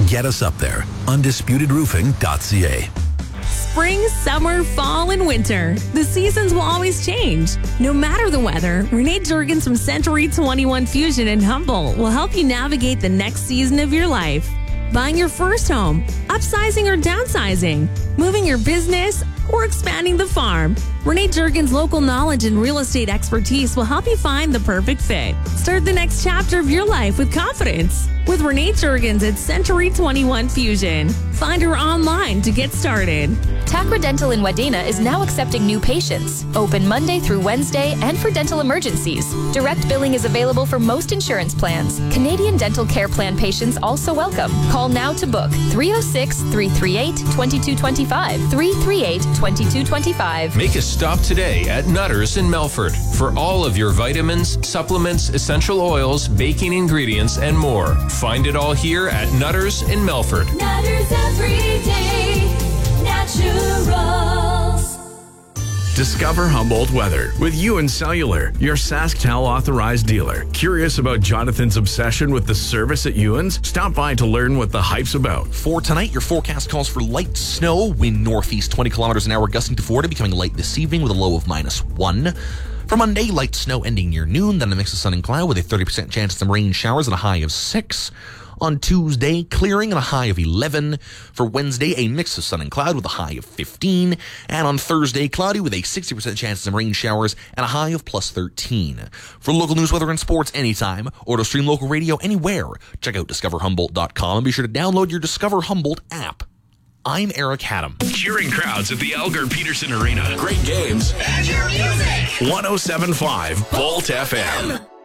Get us up there. UndisputedRoofing.ca. Spring, summer, fall, and winter. The seasons will always change. No matter the weather, Renee Jurgens from Century 21 Fusion in Humboldt will help you navigate the next season of your life. Buying your first home, upsizing or downsizing, moving your business, or expanding the farm. Renee Jurgens' local knowledge and real estate expertise will help you find the perfect fit. Start the next chapter of your life with confidence with Renee Jurgens at Century 21 Fusion. Find her online to get started. Tacra Dental in Wadena is now accepting new patients. Open Monday through Wednesday and for dental emergencies. Direct billing is available for most insurance plans. Canadian Dental Care Plan patients also welcome. Call now to book 306-338-2225. 338-2225. Make a stop today at Nutters in Melfort for all of your vitamins, supplements, essential oils, baking ingredients, and more. Find it all here at Nutters in Melfort. Nutters Everyday Naturals. Discover Humboldt weather with Ewan Cellular, your SaskTel authorized dealer. Curious about Jonathan's obsession with the service at Ewan's? Stop by to learn what the hype's about. For tonight, your forecast calls for light snow, wind northeast 20 kilometers an hour, gusting to 40, becoming light this evening with a low of -1. For Monday, light snow ending near noon, then a mix of sun and cloud with a 30% chance of some rain showers and a high of 6. On Tuesday, clearing and a high of 11. For Wednesday, a mix of sun and cloud with a high of 15. And on Thursday, cloudy with a 60% chance of some rain showers and a high of +13. For local news, weather, and sports anytime, or to stream local radio anywhere, check out discoverhumboldt.com and be sure to download your Discover Humboldt app. I'm Eric Haddam. Cheering crowds at the Elgar Peterson Arena. Great games. And your music. 107.5 Bolt FM.